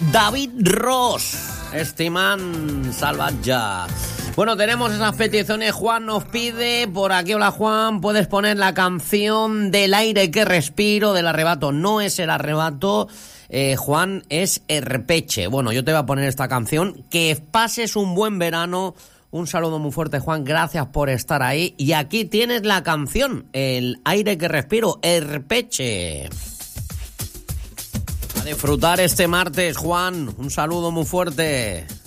David Ross, Estimant Salvatge. Bueno, tenemos esas peticiones. Juan nos pide por aquí. Hola Juan, puedes poner la canción del aire que respiro, del Arrebato. No es el Arrebato, Juan, es Erpeche. Bueno, yo te voy a poner esta canción. Que pases un buen verano. Un saludo muy fuerte, Juan, gracias por estar ahí. Y aquí tienes la canción, el aire que respiro, Erpeche. A disfrutar este martes, Juan, un saludo muy fuerte.